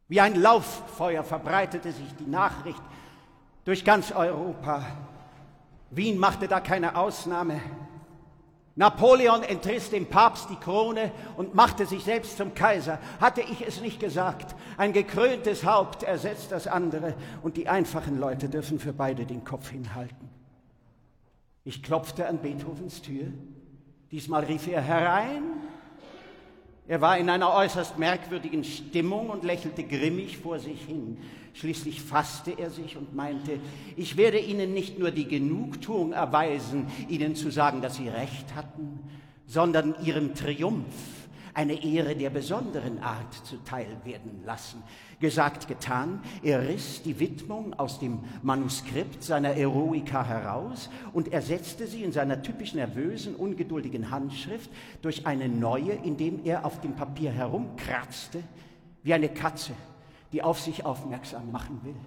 Wie ein Lauffeuer verbreitete sich die Nachricht durch ganz Europa. Wien machte da keine Ausnahme. Napoleon entriss dem Papst die Krone und machte sich selbst zum Kaiser. Hatte ich es nicht gesagt? Ein gekröntes Haupt ersetzt das andere und die einfachen Leute dürfen für beide den Kopf hinhalten. Ich klopfte an Beethovens Tür. Diesmal rief er herein. Er war in einer äußerst merkwürdigen Stimmung und lächelte grimmig vor sich hin. Schließlich fasste er sich und meinte, ich werde Ihnen nicht nur die Genugtuung erweisen, Ihnen zu sagen, dass Sie recht hatten, sondern Ihrem Triumph eine Ehre der besonderen Art zuteil werden lassen. Gesagt, getan, er riss die Widmung aus dem Manuskript seiner Eroica heraus und ersetzte sie in seiner typisch nervösen, ungeduldigen Handschrift durch eine neue, indem er auf dem Papier herumkratzte, wie eine Katze, die auf sich aufmerksam machen will.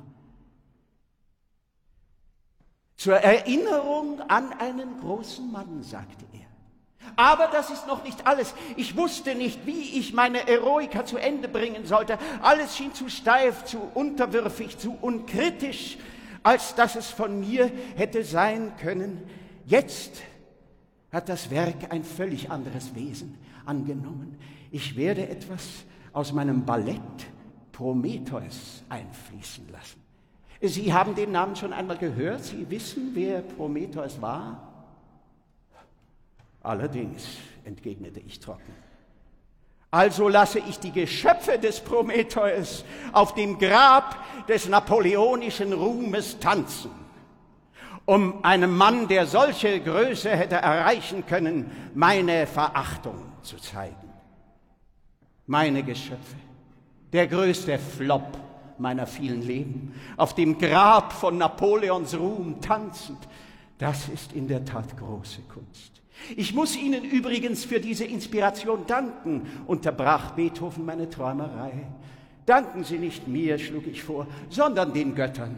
Zur Erinnerung an einen großen Mann, sagte er. Aber das ist noch nicht alles. Ich wusste nicht, wie ich meine Eroica zu Ende bringen sollte. Alles schien zu steif, zu unterwürfig, zu unkritisch, als dass es von mir hätte sein können. Jetzt hat das Werk ein völlig anderes Wesen angenommen. Ich werde etwas aus meinem Ballett Prometheus einfließen lassen. Sie haben den Namen schon einmal gehört? Sie wissen, wer Prometheus war? Allerdings, entgegnete ich trocken. Also lasse ich die Geschöpfe des Prometheus auf dem Grab des napoleonischen Ruhmes tanzen, um einem Mann, der solche Größe hätte erreichen können, meine Verachtung zu zeigen. Meine Geschöpfe, der größte Flop meiner vielen Leben, auf dem Grab von Napoleons Ruhm tanzend, das ist in der Tat große Kunst. Ich muss Ihnen übrigens für diese Inspiration danken, unterbrach Beethoven meine Träumerei. Danken Sie nicht mir, schlug ich vor, sondern den Göttern.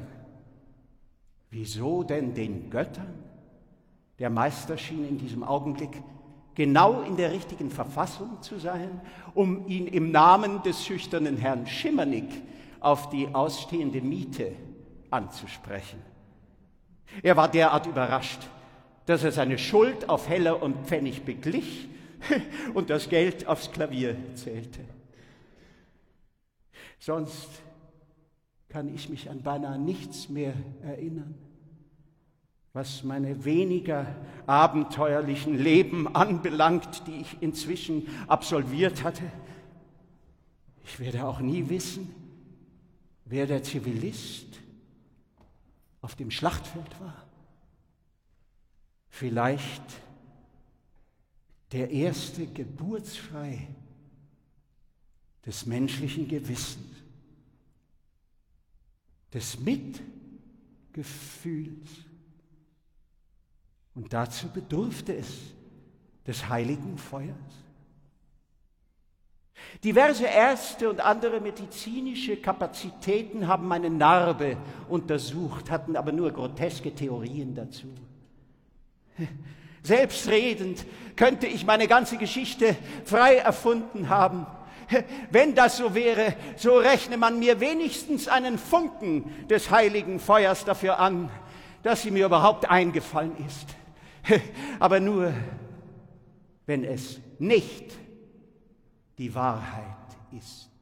Wieso denn den Göttern? Der Meister schien in diesem Augenblick genau in der richtigen Verfassung zu sein, um ihn im Namen des schüchternen Herrn Schimmernick auf die ausstehende Miete anzusprechen. Er war derart überrascht, dass er seine Schuld auf Heller und Pfennig beglich und das Geld aufs Klavier zählte. Sonst kann ich mich an beinahe nichts mehr erinnern, was meine weniger abenteuerlichen Leben anbelangt, die ich inzwischen absolviert hatte. Ich werde auch nie wissen, wer der Zivilist auf dem Schlachtfeld war. Vielleicht der erste Geburtsschrei des menschlichen Gewissens, des Mitgefühls. Und dazu bedurfte es des heiligen Feuers. Diverse Ärzte und andere medizinische Kapazitäten haben meine Narbe untersucht, hatten aber nur groteske Theorien dazu. Selbstredend könnte ich meine ganze Geschichte frei erfunden haben. Wenn das so wäre, so rechne man mir wenigstens einen Funken des heiligen Feuers dafür an, dass sie mir überhaupt eingefallen ist. Aber nur, wenn es nicht die Wahrheit ist.